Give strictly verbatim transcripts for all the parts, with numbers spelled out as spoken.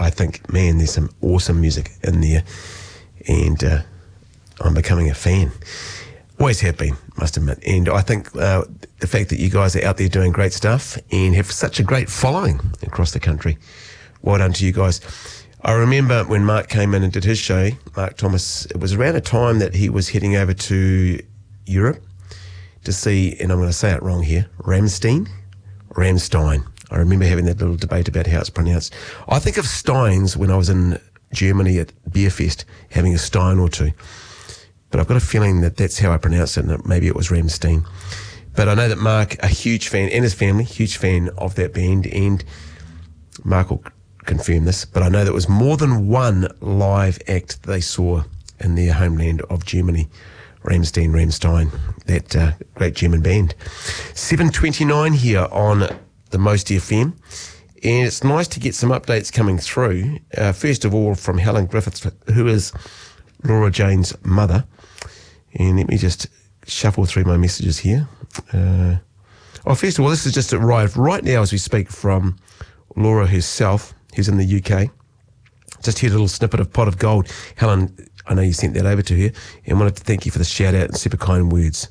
I think, man, there's some awesome music in there, and uh, I'm becoming a fan. Always have been, must admit. And I think uh, the fact that you guys are out there doing great stuff and have such a great following across the country, well done to you guys. I remember when Mark came in and did his show, Mark Thomas, it was around a time that he was heading over to Europe to see, and I'm going to say it wrong here, Rammstein? Rammstein. I remember having that little debate about how it's pronounced. I think of Steins when I was in Germany at Beerfest, having a Stein or two. But I've got a feeling that that's how I pronounce it, and maybe it was Rammstein. But I know that Mark, a huge fan, and his family, huge fan of that band, and Mark will confirm this, but I know there was more than one live act they saw in their homeland of Germany. Rammstein, Rammstein, that uh, great German band. seven twenty-nine here on the Most F M, and it's nice to get some updates coming through. Uh, first of all, from Helen Griffiths, who is Laura Jane's mother. And let me just shuffle through my messages here. Uh, oh, first of all, this has just arrived right now as we speak from Laura herself, who's in the U K. Just heard a little snippet of Pot of Gold. Helen, I know you sent that over to her, and wanted to thank you for the shout out and super kind words.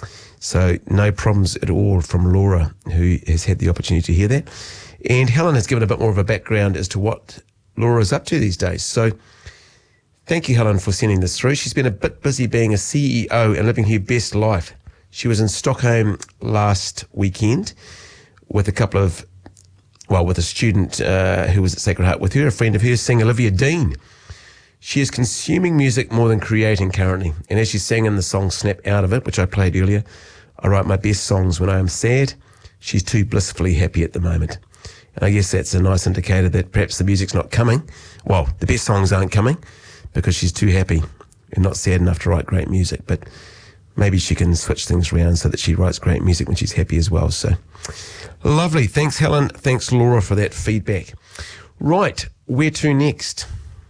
So no problems at all from Laura, who has had the opportunity to hear that. And Helen has given a bit more of a background as to what Laura is up to these days. So thank you, Helen, for sending this through. She's been a bit busy being a C E O and living her best life. She was in Stockholm last weekend with a couple of, well, with a student uh, who was at Sacred Heart with her, a friend of hers, sang Olivia Dean. She is consuming music more than creating currently. And as she sang in the song Snap Out of It, which I played earlier, I write my best songs when I am sad. She's too blissfully happy at the moment. And I guess that's a nice indicator that perhaps the music's not coming. Well, the best songs aren't coming because she's too happy and not sad enough to write great music. But maybe she can switch things around so that she writes great music when she's happy as well. So lovely. Thanks, Helen. Thanks, Laura, for that feedback. Right, where to next?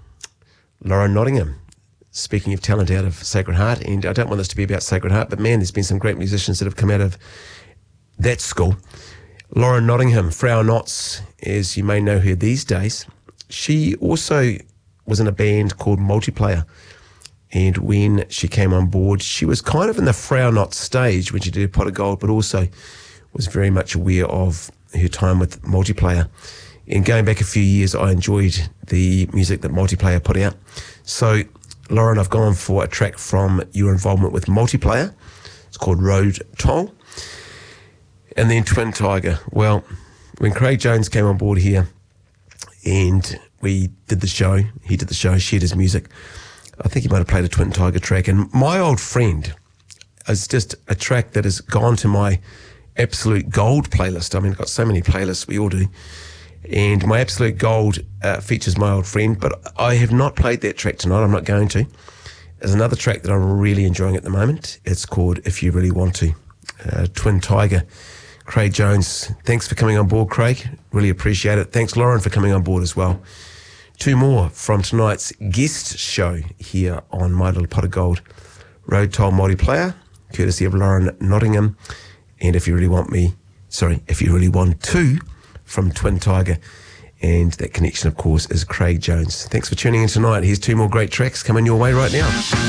Lauren Nottingham. Speaking of talent out of Sacred Heart, and I don't want this to be about Sacred Heart, but man, there's been some great musicians that have come out of that school. Lauren Nottingham, Frau Notts, as you may know her these days. She also was in a band called Multiplayer, and when she came on board, she was kind of in the Frau Notts stage when she did Pot of Gold, but also was very much aware of her time with Multiplayer. And going back a few years, I enjoyed the music that Multiplayer put out. So, Lauren, I've gone for a track from your involvement with Multiplayer. It's called Road Toll. And then Twin Tiger. Well, when Craig Jones came on board here and we did the show, he did the show, shared his music, I think he might have played a Twin Tiger track. And My Old Friend is just a track that has gone to my absolute gold playlist. I mean, I've got so many playlists, we all do. And my absolute gold uh, features My Old Friend, but I have not played that track tonight. I'm not going to. There's another track that I'm really enjoying at the moment. It's called If You Really Want To. Uh, Twin Tiger, Craig Jones. Thanks for coming on board, Craig. Really appreciate it. Thanks, Lauren, for coming on board as well. Two more from tonight's guest show here on My Little Pot of Gold. Road Toll Multiplayer, courtesy of Lauren Nottingham. And If You Really Want Me, sorry, If You Really Want To, from Twin Tiger, and that connection, of course, is Craig Jones. Thanks for tuning in tonight. Here's two more great tracks coming your way right now.